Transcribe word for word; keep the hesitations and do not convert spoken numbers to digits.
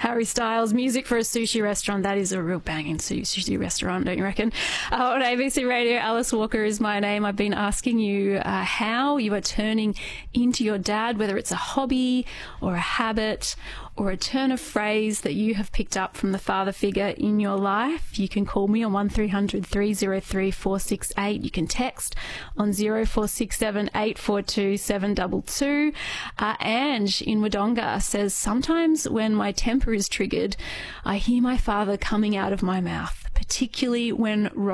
Harry Styles, music for a sushi restaurant. That is a real banging sushi restaurant, don't you reckon? Uh, on A B C Radio, Alice Walker is my name. I've been asking you uh, how you are turning into your dad, whether it's a hobby or a habit or a turn of phrase that you have picked up from the father figure in your life. You can call me on one three hundred, three oh three, four six eight. You can text on zero four six seven, eight four two, seven two two. Uh, Ange in Wodonga says, sometimes when my temper is triggered, I hear my father coming out of my mouth, particularly when